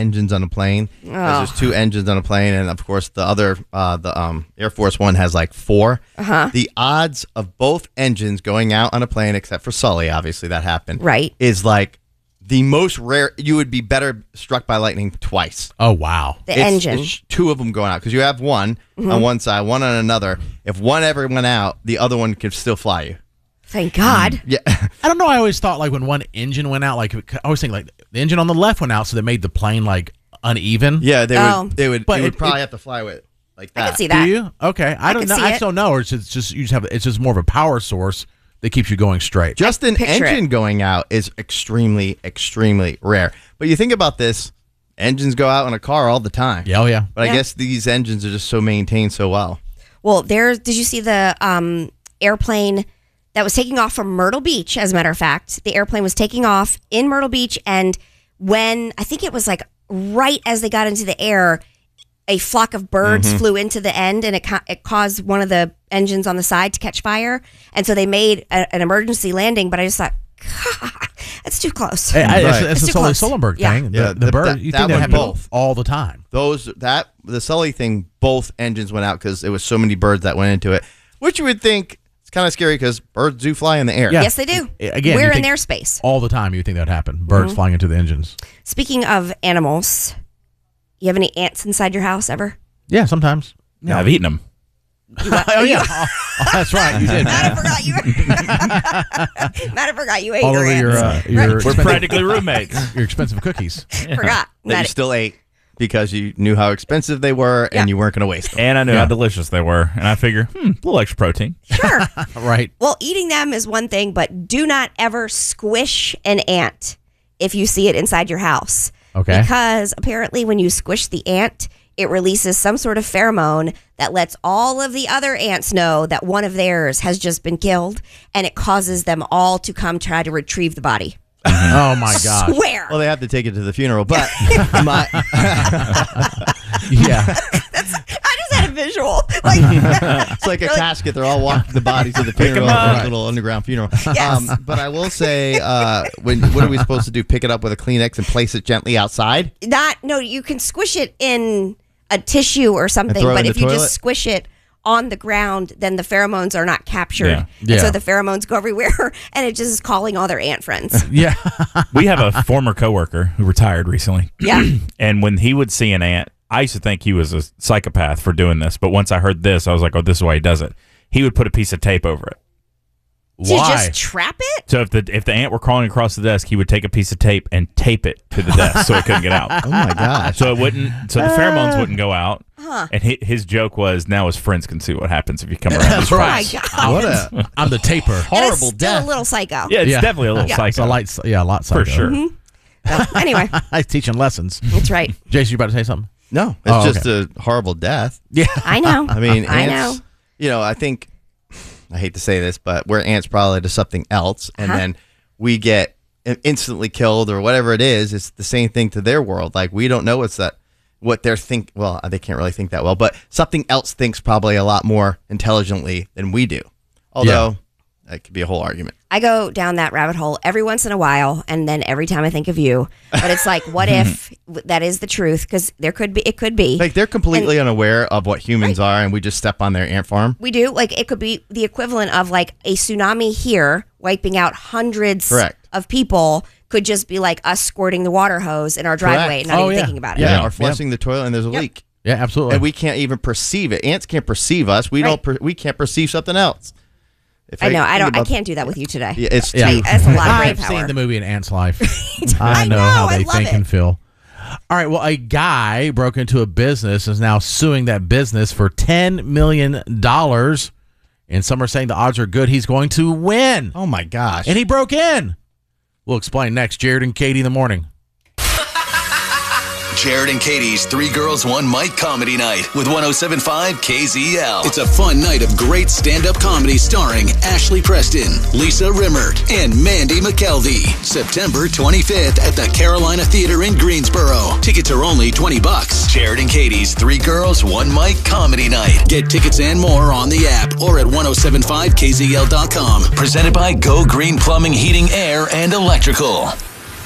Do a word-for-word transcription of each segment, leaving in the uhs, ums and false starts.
engines on a plane. Oh. There's two engines on a plane, and of course the other, uh, the um, Air Force One has like four. Uh-huh. The odds of both engines going out on a plane, except for Sully, obviously that happened, Right. is like the most rare. You would be better struck by lightning twice. Oh, wow. The It's- engine. it's two of them going out because you have one Mm-hmm. on one side, one on another. If one ever went out, the other one could still fly you. Thank God. Yeah. I don't know. I always thought like when one engine went out, like I always think like the engine on the left went out, so they made the plane like uneven. Yeah, they Oh. would. They would. But you would it- probably it- have to fly with like I that. can see Do that. you? Okay. I, don't could know. see I it. just don't know. Or it's just, just you just have. It's just more of a power source that keeps you going straight. Just an Picture engine it. going out is extremely, extremely rare. But you think about this: engines go out in a car all the time. Yeah. Oh yeah. But I Yeah. guess these engines are just so maintained so well. Well, there's. Did you see the um, airplane that was taking off from Myrtle Beach? As a matter of fact, the airplane was taking off in Myrtle Beach, and when I think it was like right as they got into the air, a flock of birds Mm-hmm. flew into the end, and it ca- it caused one of the engines on the side to catch fire, and so they made a, an emergency landing. But I just thought, God, that's too close. Hey, I- Right. It's, it's It's a too Sully close. Sullenberg Yeah. thing. The, Yeah, the the- bird. that- you that think that one happens both. all the time. Those that the Sully thing, both engines went out because there was so many birds that went into it. Which you would think it's kind of scary because birds do fly in the air. Yeah. Yes, they do. Again, we're you in think- their space. All the time, you think that would happen. Birds Mm-hmm. flying into the engines. Speaking of animals, you have any ants inside your house ever? Yeah, sometimes. Yeah, I've eaten them. Oh yeah, oh, oh, that's right. You did. Matt, I forgot you. Matt, I forgot you ate All your over your, ants. uh, your Right. We're expensive, practically roommates. your expensive cookies. Forgot. That you Matt, still ate because you knew how expensive they were and Yeah. you weren't going to waste them. And I knew Yeah. how delicious they were. And I figure, hmm, a little extra protein. sure. Right. Well, eating them is one thing, but do not ever squish an ant if you see it inside your house. Okay. Because apparently when you squish the ant, it releases some sort of pheromone that lets all of the other ants know that one of theirs has just been killed, and it causes them all to come try to retrieve the body. Oh my gosh. Swear. Well, they have to take it to the funeral, but my Yeah. I just had a visual. Like, it's like a casket. They're all walking the bodies to the funeral, up. a little underground funeral. Yes. Um, but I will say, uh, when what are we supposed to do? Pick it up with a Kleenex and place it gently outside? not no, you can squish it in a tissue or something, throw it but in if the you toilet? just squish it on the ground, then the pheromones are not captured. Yeah. And Yeah. so the pheromones go everywhere, and it just is calling all their ant friends. Yeah. We have a former coworker who retired recently. Yeah. And when he would see an ant, I used to think he was a psychopath for doing this. But once I heard this, I was like, oh, this is why he does it. He would put a piece of tape over it. To Why? just trap it? So if the if the ant were crawling across the desk, he would take a piece of tape and tape it to the desk so it couldn't get out. Oh my gosh! So it wouldn't. So the pheromones wouldn't go out. And hi- his joke was, now his friends can see what happens if you come around. That's Oh my right. God. What a I'm the taper. That is horrible still death. a little psycho. Yeah, it's Yeah. definitely a little Yeah. It's a psycho. light. Yeah, a lot for psycho. sure. Well, anyway, I'm teaching lessons. that's right. Jason, you about to say something? no! It's Oh, just a horrible death. Yeah. I know. I mean, I ants, know. you know, I think, I hate to say this, but we're ants probably to something else, and Uh-huh. then we get instantly killed or whatever it is. It's the same thing to their world. Like, we don't know what's that, what they're think. Well, they can't really think that well, but something else thinks probably a lot more intelligently than we do. Although, that could be a whole argument. I go down that rabbit hole every once in a while, and then every time I think of you. But it's like, what if that is the truth? Because there could be, it could be. Like, they're completely unaware of what humans are, and we just step on their ant farm. We do. Like, it could be the equivalent of like a tsunami here wiping out hundreds Correct. of people could just be like us squirting the water hose in our driveway and not Oh, even yeah. thinking about it. Yeah, Yeah. or flushing the toilet and there's a Yep. leak. Yeah, absolutely. And we can't even perceive it. Ants can't perceive us. We Right. don't. Per- we can't perceive something else. If I know. I think don't. I about- can't do that with you today. Yeah, it's Yeah. too. That's a lot of brain I've power. seen the movie An Ant's Life. I I know know, how I they love think it. and feel. All right. Well, a guy broke into a business and is now suing that business for ten million dollars. And some are saying the odds are good he's going to win. Oh my gosh! And he broke in. We'll explain next. Jared and Katie in the morning. Jared and Katie's Three Girls, One Mic Comedy Night with one oh seven point five K Z L. It's a fun night of great stand-up comedy starring Ashley Preston, Lisa Rimmert, and Mandy McKelvey. September twenty-fifth at the Carolina Theater in Greensboro. Tickets are only twenty bucks. Jared and Katie's Three Girls, One Mic Comedy Night. Get tickets and more on the app or at ten seventy-five K Z L dot com. Presented by Go Green Plumbing, Heating, Air, and Electrical.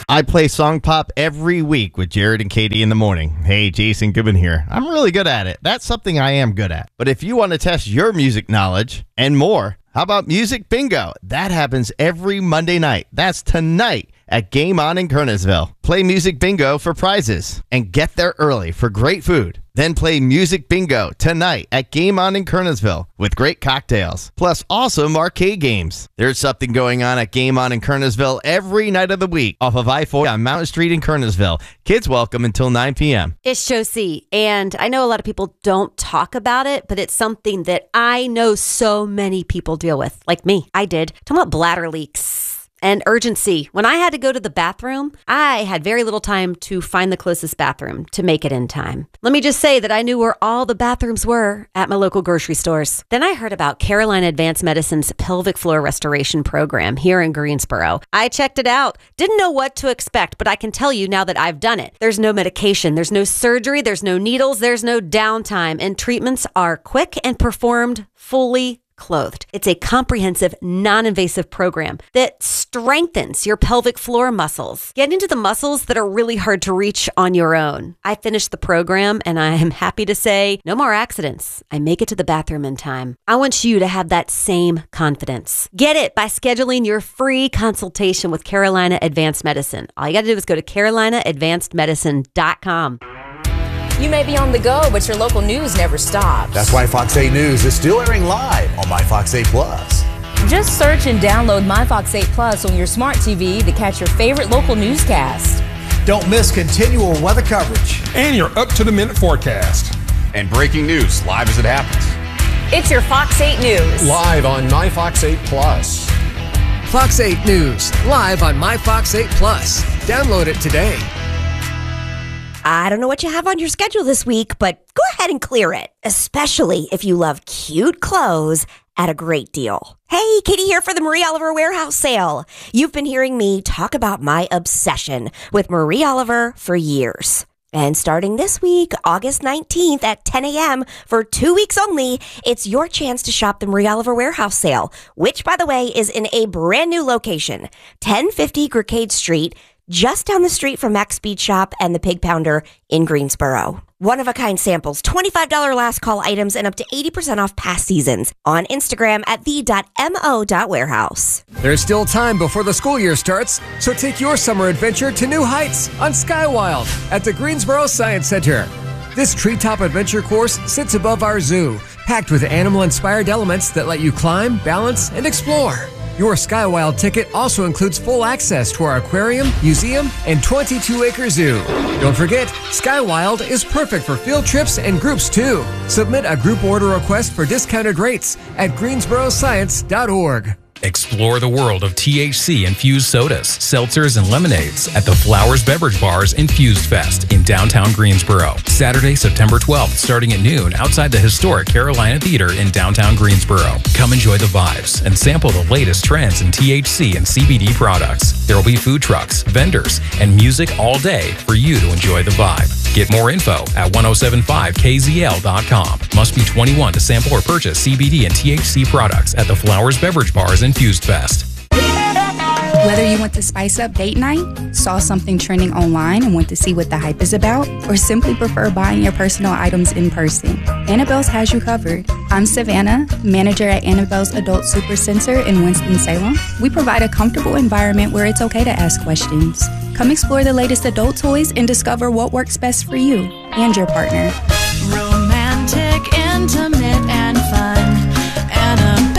I play Song Pop every week with Jared and Katie in the morning. Hey, Jason Goodman here. I'm really good at it. That's something I am good at. But if you want to test your music knowledge and more, how about Music Bingo? That happens every Monday night. That's tonight at Game On in Kernersville. Play Music Bingo for prizes and get there early for great food. Then play Music Bingo tonight at Game On in Kernersville with great cocktails, plus awesome arcade games. There's something going on at Game On in Kernersville every night of the week off of I four on Mountain Street in Kernersville. Kids welcome until nine p.m. It's Josie, and I know a lot of people don't talk about it, but it's something that I know so many people deal with, like me. I did. Talking about bladder leaks and urgency. When I had to go to the bathroom, I had very little time to find the closest bathroom to make it in time. Let me just say that I knew where all the bathrooms were at my local grocery stores. Then I heard about Carolina Advanced Medicine's pelvic floor restoration program here in Greensboro. I checked it out. Didn't know what to expect, but I can tell you now that I've done it. There's no medication, there's no surgery, there's no needles, there's no downtime, and treatments are quick and performed fully clothed. It's a comprehensive, non-invasive program that strengthens your pelvic floor muscles. Get into the muscles that are really hard to reach on your own. I finished the program and I am happy to say no more accidents. I make it to the bathroom in time. I want you to have that same confidence. Get it by scheduling your free consultation with Carolina Advanced Medicine. All you got to do is go to carolina advanced medicine dot com. You may be on the go, but your local news never stops. That's why Fox eight News is still airing live on My Fox eight Plus. Just search and download My Fox eight Plus on your smart T V to catch your favorite local newscast. Don't miss continual weather coverage. And your up-to-the-minute forecast. And breaking news live as it happens. It's your Fox eight News. Live on My Fox eight Plus. Fox eight News, live on My Fox eight Plus. Download it today. I don't know what you have on your schedule this week, but go ahead and clear it, especially if you love cute clothes at a great deal. Hey, Katie here for the Marie Oliver Warehouse Sale. You've been hearing me talk about my obsession with Marie Oliver for years. And starting this week, August nineteenth at ten a.m. for two weeks only, it's your chance to shop the Marie Oliver Warehouse Sale, which, by the way, is in a brand new location, ten fifty Gracade Street, just down the street from Max Speed Shop and the Pig Pounder in Greensboro. One-of-a-kind samples, twenty-five dollars last call items, and up to eighty percent off past seasons. On Instagram at the dot mo dot warehouse. There's still time before the school year starts, so take your summer adventure to new heights on Skywild at the Greensboro Science Center. This treetop adventure course sits above our zoo, packed with animal-inspired elements that let you climb, balance, and explore. Your Skywild ticket also includes full access to our aquarium, museum, and twenty-two acre zoo. Don't forget, Skywild is perfect for field trips and groups too. Submit a group order request for discounted rates at greensboro science dot org. Explore the world of T H C-infused sodas, seltzers, and lemonades at the Flowers Beverage Bar's Infused Fest in downtown Greensboro. Saturday, September twelfth, starting at noon outside the historic Carolina Theater in downtown Greensboro. Come enjoy the vibes and sample the latest trends in T H C and C B D products. There will be food trucks, vendors, and music all day for you to enjoy the vibe. Get more info at ten seventy-five K Z L dot com. Must be twenty-one to sample or purchase C B D and T H C products at the Flowers Beverage Bar's Infused Fest. Whether you want to spice up date night, saw something trending online and want to see what the hype is about, or simply prefer buying your personal items in person, Annabelle's has you covered. I'm Savannah, manager at Annabelle's Adult Super Center in Winston-Salem. We provide a comfortable environment where it's okay to ask questions. Come explore the latest adult toys and discover what works best for you and your partner. Romantic, intimate, and fun. Annabelle's.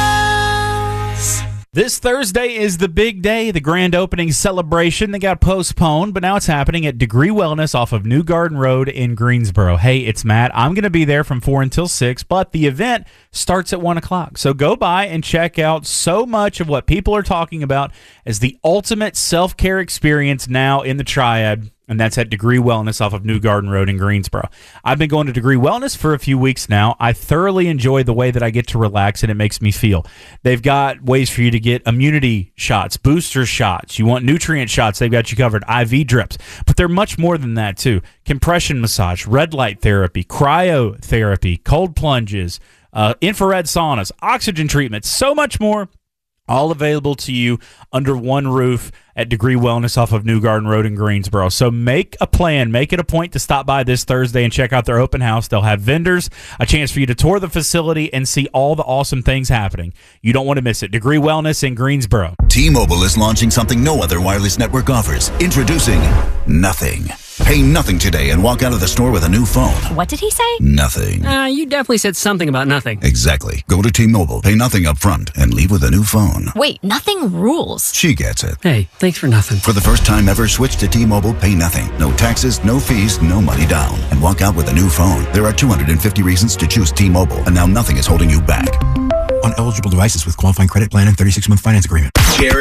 This Thursday is the big day, the grand opening celebration that got postponed, but now it's happening at Degree Wellness off of New Garden Road in Greensboro. Hey, it's Matt. I'm going to be there from four until six, but the event starts at one o'clock. So go by and check out so much of what people are talking about as the ultimate self-care experience now in the Triad. And that's at Degree Wellness off of New Garden Road in Greensboro. I've been going to Degree Wellness for a few weeks now. I thoroughly enjoy the way that I get to relax and it makes me feel. They've got ways for you to get immunity shots, booster shots. You want nutrient shots, they've got you covered, I V drips. But they're much more than that, too. Compression massage, red light therapy, cryotherapy, cold plunges, uh, infrared saunas, oxygen treatments, so much more. All available to you under one roof at Degree Wellness off of New Garden Road in Greensboro. So make a plan. Make it a point to stop by this Thursday and check out their open house. They'll have vendors, a chance for you to tour the facility and see all the awesome things happening. You don't want to miss it. Degree Wellness in Greensboro. T-Mobile is launching something no other wireless network offers. Introducing Nothing. Pay nothing today and walk out of the store with a new phone. What did he say? Nothing. Uh, you definitely said something about nothing. Exactly. Go to T-Mobile, pay nothing up front, and leave with a new phone. Wait, nothing rules. She gets it. Hey, thanks for nothing. For the first time ever, switch to T-Mobile, pay nothing. No taxes, no fees, no money down. And walk out with a new phone. There are two hundred fifty reasons to choose T-Mobile, and now nothing is holding you back. On eligible devices with qualifying credit plan and thirty-six month finance agreement. Jared